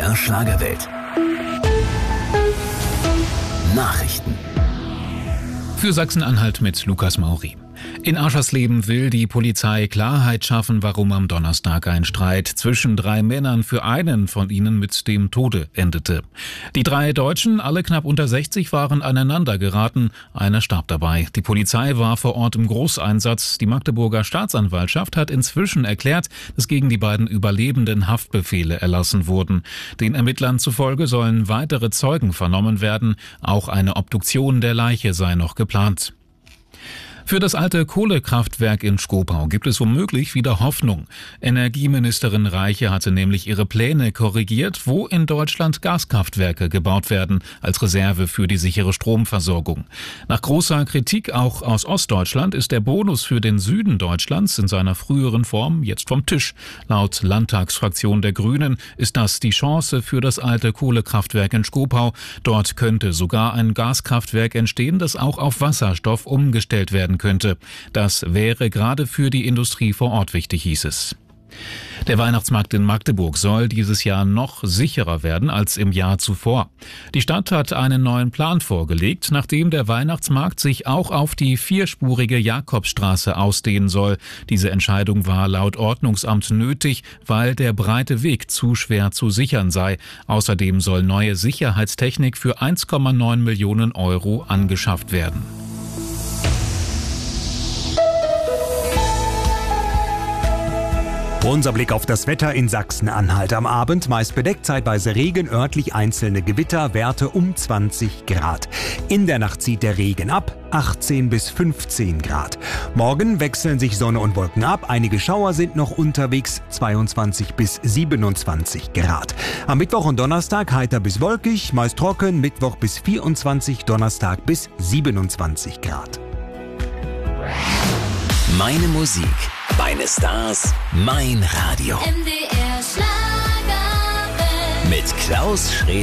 MDR Schlagerwelt. Nachrichten. Für Sachsen-Anhalt mit Lukas Mauri. In Aschersleben will die Polizei Klarheit schaffen, warum am Donnerstag ein Streit zwischen 3 Männern für einen von ihnen mit dem Tode endete. Die 3 Deutschen, alle knapp unter 60, waren aneinander geraten. Einer starb dabei. Die Polizei war vor Ort im Großeinsatz. Die Magdeburger Staatsanwaltschaft hat inzwischen erklärt, dass gegen die beiden Überlebenden Haftbefehle erlassen wurden. Den Ermittlern zufolge sollen weitere Zeugen vernommen werden. Auch eine Obduktion der Leiche sei noch geplant. Für das alte Kohlekraftwerk in Schkopau gibt es womöglich wieder Hoffnung. Energieministerin Reiche hatte nämlich ihre Pläne korrigiert, wo in Deutschland Gaskraftwerke gebaut werden, als Reserve für die sichere Stromversorgung. Nach großer Kritik auch aus Ostdeutschland ist der Bonus für den Süden Deutschlands in seiner früheren Form jetzt vom Tisch. Laut Landtagsfraktion der Grünen ist das die Chance für das alte Kohlekraftwerk in Schkopau. Dort könnte sogar ein Gaskraftwerk entstehen, das auch auf Wasserstoff umgestellt werden könnte. Das wäre gerade für die Industrie vor Ort wichtig, hieß es. Der Weihnachtsmarkt in Magdeburg soll dieses Jahr noch sicherer werden als im Jahr zuvor. Die Stadt hat einen neuen Plan vorgelegt, nachdem der Weihnachtsmarkt sich auch auf die 4-spurige Jakobsstraße ausdehnen soll. Diese Entscheidung war laut Ordnungsamt nötig, weil der breite Weg zu schwer zu sichern sei. Außerdem soll neue Sicherheitstechnik für 1,9 Millionen Euro angeschafft werden. Unser Blick auf das Wetter in Sachsen-Anhalt. Am Abend meist bedeckt, zeitweise Regen, örtlich einzelne Gewitter, Werte um 20 Grad. In der Nacht zieht der Regen ab, 18 bis 15 Grad. Morgen wechseln sich Sonne und Wolken ab, einige Schauer sind noch unterwegs, 22 bis 27 Grad. Am Mittwoch und Donnerstag heiter bis wolkig, meist trocken, Mittwoch bis 24, Donnerstag bis 27 Grad. Meine Musik, meine Stars, mein Radio. MDR Schlagerwelt. Mit Klaus Schroeder.